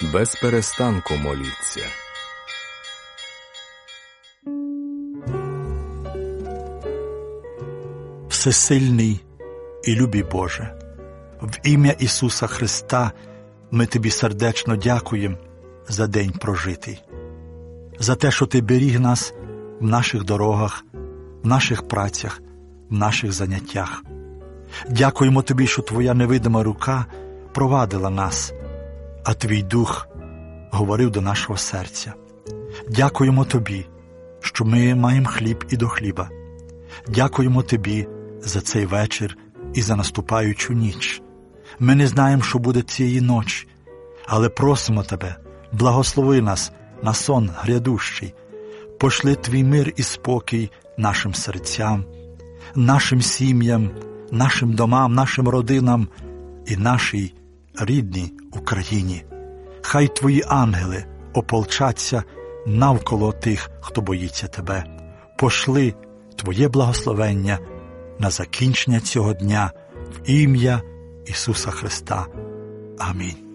без перестанку моліться. Всесильний і любий Боже, в ім'я Ісуса Христа ми Тобі сердечно дякуємо за день прожитий, за те, що Ти беріг нас в наших дорогах, в наших працях, в наших заняттях. Дякуємо Тобі, що Твоя невидима рука провадила нас, а Твій Дух говорив до нашого серця. Дякуємо Тобі, що ми маємо хліб і до хліба. Дякуємо Тобі за цей вечір і за наступаючу ніч. Ми не знаємо, що буде цієї ночі, але просимо Тебе, благослови нас на сон грядущий. Пошли Твій мир і спокій нашим серцям, нашим сім'ям, нашим домам, нашим родинам і нашій рідній Україні. Хай Твої ангели ополчаться навколо тих, хто боїться Тебе. Пошли Твоє благословення на закінчення цього дня в ім'я Ісуса Христа. Амінь.